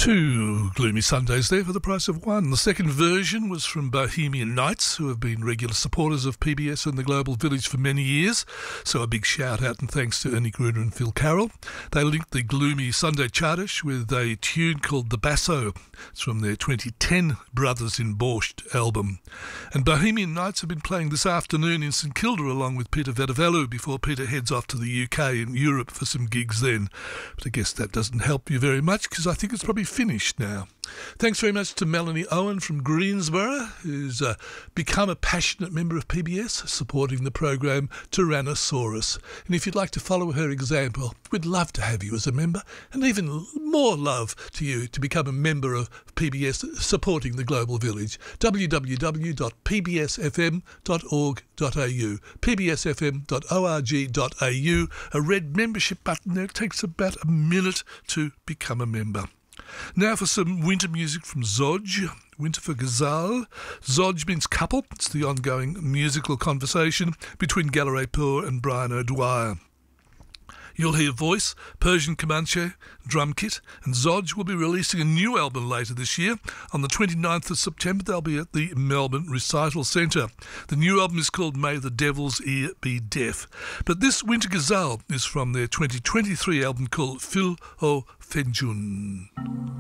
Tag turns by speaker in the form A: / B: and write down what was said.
A: Two gloomy Sundays there for the price of one. The second version was from Bohemian Knights, who have been regular supporters of PBS and the Global Village for many years. So a big shout out and thanks to Ernie Gruner and Phil Carroll. They linked the gloomy Sunday chartish with a tune called The Basso. It's from their 2010 Brothers in Borscht album. And Bohemian Knights have been playing this afternoon in St Kilda along with Peter Vedavalu before Peter heads off to the UK and Europe for some gigs then. But I guess that doesn't help you very much because I think it's probably finished now. Thanks very much to Melanie Owen from Greensborough, who's become a passionate member of PBS, supporting the program Tyrannosaurus. And if you'd like to follow her example, we'd love to have you as a member, and even more love to you to become a member of PBS supporting the Global Village. www.pbsfm.org.au, pbsfm.org.au, a red membership button there. It takes about a minute to become a member. Now for some winter music from Zodge, Winter for Ghazal. Zodge means couple. It's the ongoing musical conversation between Gallare Poor and Brian O'Dwyer. You'll hear voice, Persian Comanche, drum kit, and Zodge will be releasing a new album later this year. On the 29th of September, they'll be at the Melbourne Recital Centre. The new album is called May the Devil's Ear Be Deaf. But this Winter Ghazal is from their 2023 album called Phil O Fenjun.